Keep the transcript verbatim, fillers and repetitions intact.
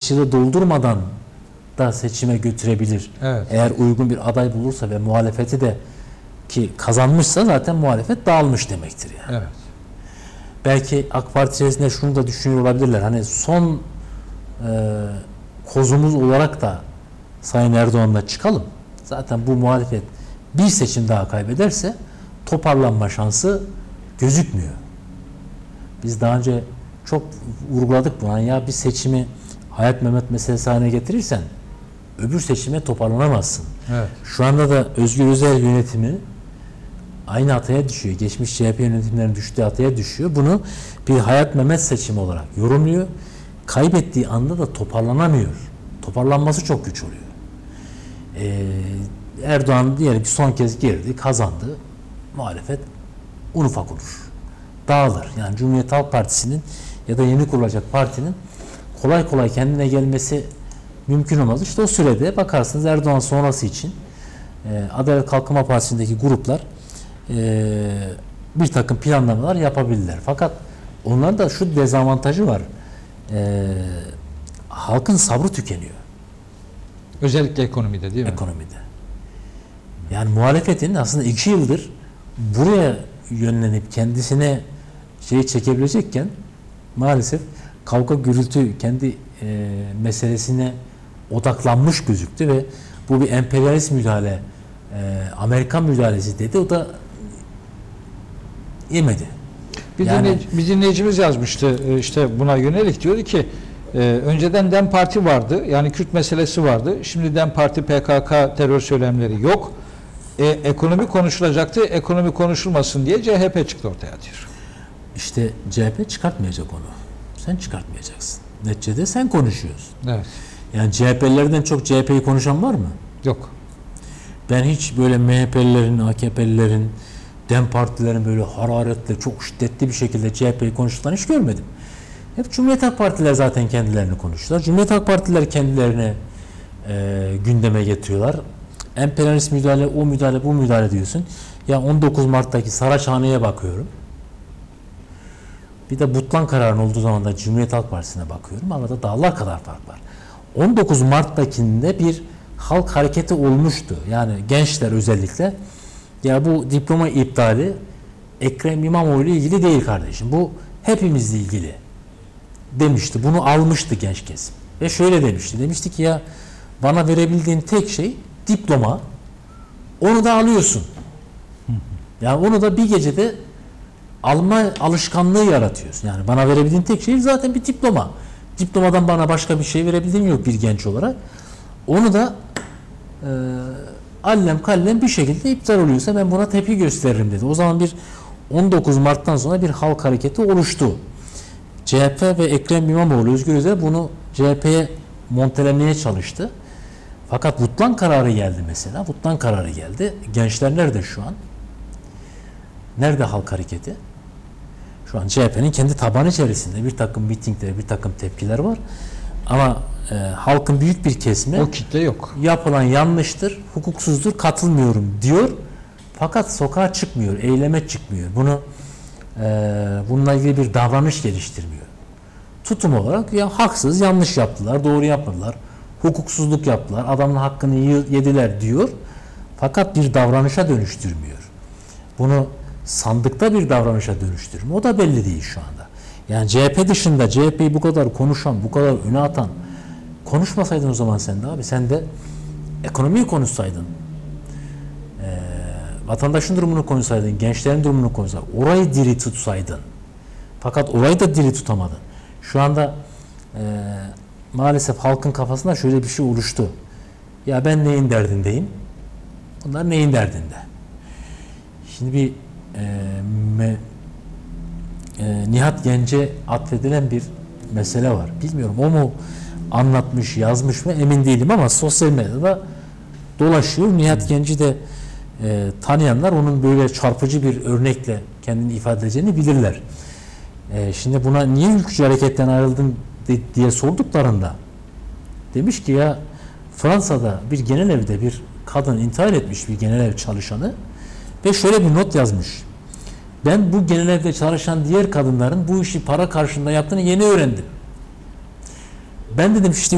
beş yılı doldurmadan da seçime götürebilir. Evet. Eğer uygun bir aday bulursa ve muhalefeti de ki kazanmışsa zaten muhalefet dağılmış demektir yani. Evet. Belki AK Parti içerisinde şunu da düşünüyor olabilirler. Hani son e, kozumuz olarak da Sayın Erdoğan'la çıkalım. Zaten bu muhalefet bir seçim daha kaybederse toparlanma şansı gözükmüyor. Biz daha önce çok vurguladık bunu. Ya bir seçimi Hayat Mehmet meselesi haline getirirsen öbür seçime toparlanamazsın. Evet. Şu anda da Özgür Özel yönetimi aynı hataya düşüyor. Geçmiş C H P yönetimlerinin düştüğü hataya düşüyor. Bunu bir Hayat Mehmet seçimi olarak yorumluyor. Kaybettiği anda da toparlanamıyor. Toparlanması çok güç oluyor. Ee, Erdoğan diyelim ki son kez girdi, kazandı. Muhalefet un ufak olur. Dağılır. Yani Cumhuriyet Halk Partisi'nin ya da yeni kurulacak partinin kolay kolay kendine gelmesi mümkün olmaz. İşte o sürede bakarsınız Erdoğan sonrası için e, Adalet Kalkınma Partisi'ndeki gruplar e, bir takım planlamalar yapabilirler. Fakat onların da şu dezavantajı var. E, halkın sabrı tükeniyor. Özellikle ekonomide değil mi? Ekonomide. Yani muhalefetin aslında iki yıldır buraya yönlenip kendisine şeyi çekebilecekken maalesef kavga gürültü kendi e, meselesine odaklanmış gözüktü ve bu bir emperyalist müdahale, e, Amerikan müdahalesi dedi. O da yemedi. Bir, yani, dinleyici, bir dinleyicimiz yazmıştı işte buna yönelik, diyordu ki e, önceden DEM Parti vardı, yani Kürt meselesi vardı. Şimdi DEM Parti P K K terör söylemleri yok. E, ekonomi konuşulacaktı, ekonomi konuşulmasın diye C H P çıktı ortaya diyor. İşte C H P çıkartmayacak onu. Sen çıkartmayacaksın. Neticede sen konuşuyorsun. Evet. Yani C H P'lilerden çok C H P'yi konuşan var mı? Yok. Ben hiç böyle M H P'lilerin, A K P'lilerin, DEM partilerin böyle hararetle, çok şiddetli bir şekilde C H P'yi konuştuklarını hiç görmedim. Hep Cumhuriyet Halk Partiler zaten kendilerini konuştular. Cumhuriyet Halk Partiler kendilerine e, gündeme getiriyorlar. Emperyalist müdahale, o müdahale, bu müdahale diyorsun. Ya on dokuz Mart'taki Saraçhane'ye bakıyorum. Bir de Butlan kararının olduğu zaman da Cumhuriyet Halk Partisi'ne bakıyorum. Arada dağlar kadar fark var. on dokuz Mart'takinde bir halk hareketi olmuştu. Yani gençler özellikle ya bu diploma iptali Ekrem İmamoğlu ile ilgili değil kardeşim. Bu hepimizle ilgili demişti. Bunu almıştı genç kesim. Ve şöyle demişti. Demişti ki ya bana verebildiğin tek şey diploma. Onu da alıyorsun. Yani onu da bir gecede alma alışkanlığı yaratıyorsun. Yani bana verebildiğin tek şey zaten bir diploma. Diplomadan bana başka bir şey verebildiğin yok bir genç olarak. Onu da e, allem kallem bir şekilde iptal oluyorsa ben buna tepki gösteririm dedi. O zaman bir on dokuz Mart'tan sonra bir halk hareketi oluştu. C H P ve Ekrem İmamoğlu, Özgür Özel bunu C H P'ye montelemeye çalıştı. Fakat Butlan kararı geldi mesela. Butlan kararı geldi. Gençler nerede şu an? Nerede halk hareketi? Şu an C H P'nin kendi tabanı içerisinde bir takım mitingler, bir takım tepkiler var. Ama e, halkın büyük bir kesimi o kitle yok. Yapılan yanlıştır, hukuksuzdur, katılmıyorum diyor. Fakat sokağa çıkmıyor, eyleme çıkmıyor. Bunu e, bununla ilgili bir davranış geliştirmiyor. Tutum olarak ya haksız, yanlış yaptılar, doğru yapmadılar, hukuksuzluk yaptılar, adamın hakkını yediler diyor. Fakat bir davranışa dönüştürmüyor. Bunu sandıkta bir davranışa dönüştürmüyor. O da belli değil şu anda. Yani C H P dışında C H P'yi bu kadar konuşan, bu kadar öne atan, konuşmasaydın o zaman sen de abi, sen de ekonomiyi konuşsaydın, e, vatandaşın durumunu konuşsaydın, gençlerin durumunu konuşsaydın, orayı diri tutsaydın. Fakat orayı da diri tutamadın. Şu anda e, maalesef halkın kafasında şöyle bir şey oluştu. Ya ben neyin derdindeyim? Bunlar neyin derdinde? Şimdi bir e, me, e, Nihat Genç'e atfedilen bir mesele var. Bilmiyorum o mu anlatmış, yazmış mı emin değilim ama sosyal medyada dolaşıyor. Nihat Genç'i de e, tanıyanlar onun böyle çarpıcı bir örnekle kendini ifade edeceğini bilirler. E, şimdi buna niye ülkücü hareketten ayrıldın de, diye sorduklarında demiş ki ya Fransa'da bir genel evde bir kadın intihar etmiş, bir genel ev çalışanı, ve şöyle bir not yazmış. Ben bu genel evde çalışan diğer kadınların bu işi para karşılığında yaptığını yeni öğrendim. Ben dedim işte